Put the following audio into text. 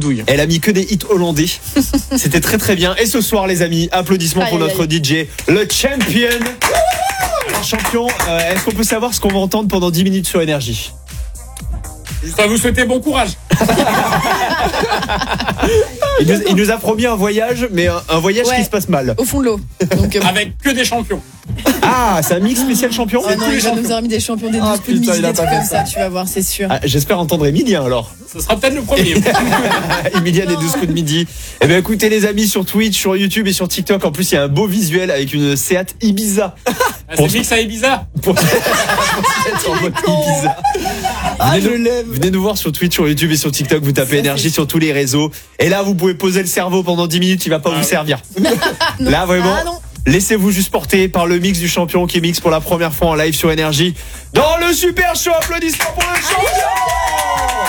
douille. Elle a mis que des hits hollandais. C'était très très bien. Et ce soir, les amis, applaudissements pour notre DJ, le champion. Alors, champion, est-ce qu'on peut savoir ce qu'on va entendre pendant 10 minutes sur Énergie? Juste à vous souhaiter bon courage. Il nous a promis un voyage, mais un voyage qui se passe mal. Au fond de l'eau. Donc, avec que des champions. Ah, c'est un mix spécial champion. Oh non, il va nous avoir mis des champions des 12 coups de midi, des trucs comme ça, tu vas voir, c'est sûr. Ah, j'espère entendre Emilien alors. Ce sera peut-être le premier. Emilien des 12 coups de midi. Eh bien écoutez les amis, sur Twitch, sur YouTube et sur TikTok, en plus il y a un beau visuel avec une Seat Ibiza. C'est mix à Ibiza. Pour être en mode Ibiza. Venez nous voir sur Twitch, sur YouTube et sur TikTok. Vous tapez Énergie sur tous les réseaux. Et là, vous pouvez poser le cerveau pendant 10 minutes. Il va pas vous servir. Là, vraiment, laissez-vous juste porter par le mix du champion qui mixe pour la première fois en live sur Énergie. Dans le Super Show, applaudissements pour le champion.